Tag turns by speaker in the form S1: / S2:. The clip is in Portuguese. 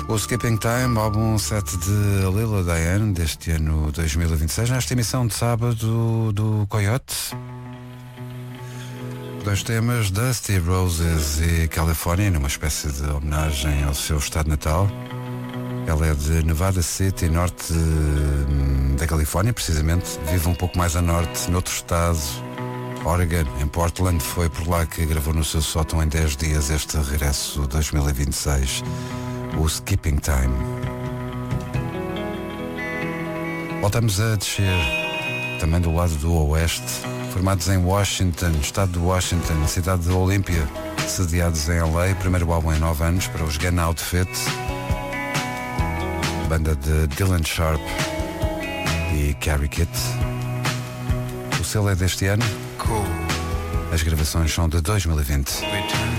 S1: O Skipping Time, álbum 7 de Lila Diane, deste ano 2026, nesta emissão de sábado do Coyote. Dois temas, Dusty Roses e California, numa espécie de homenagem ao seu estado natal. Ela é de Nevada City, norte da Califórnia, precisamente. Vive um pouco mais a norte, noutro estado, Oregon, em Portland. Foi por lá que gravou no seu sótão em 10 dias este regresso 2026. O Skipping Time. Voltamos a descer também do lado do oeste, formados em Washington, estado de Washington, cidade de Olímpia, sediados em LA, primeiro álbum em 9 anos para os Gun Outfit, banda de Dylan Sharp e Carrie Kitt. O selo é deste ano, as gravações são de 2020.